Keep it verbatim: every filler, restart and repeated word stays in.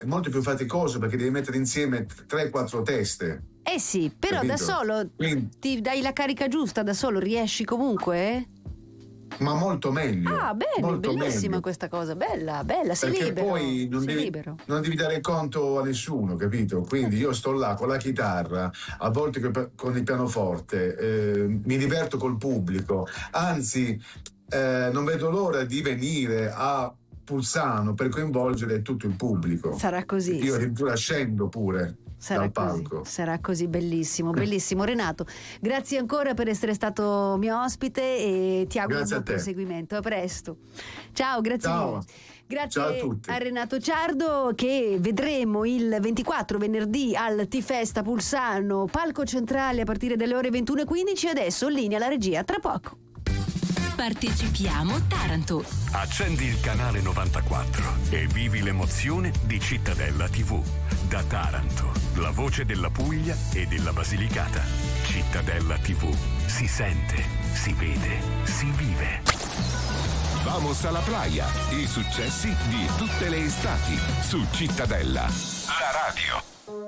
è molto più faticoso perché devi mettere insieme tre quattro teste. Eh sì, però capito? Da solo Quindi, ti dai la carica giusta, da solo riesci comunque? Ma molto meglio. Ah, bene, molto bellissima meglio. questa cosa, bella, bella, sei perché libero. poi non sei devi, libero. non devi dare conto a nessuno, capito? Quindi io sto là con la chitarra, a volte con il pianoforte, eh, mi diverto col pubblico, anzi eh, non vedo l'ora di venire a Pulsano per coinvolgere tutto il pubblico. Sarà così. Io addirittura scendo pure. Sarà dal così, palco. sarà così, bellissimo, bellissimo. Renato, grazie ancora per essere stato mio ospite e ti auguro grazie un buon proseguimento. A presto. Ciao, grazie. Ciao. Grazie Ciao a tutti. a Renato Ciardo, che vedremo il ventiquattro venerdì al T-Festa Pulsano, palco centrale a partire dalle ore ventuno e quindici. Adesso in linea la regia, tra poco. Partecipiamo Taranto. Accendi il canale novantaquattro e vivi l'emozione di Cittadella tivù. Da Taranto, la voce della Puglia e della Basilicata. Cittadella tivù. Si sente, si vede, si vive. Vamos alla playa. I successi di tutte le estati su Cittadella. La radio.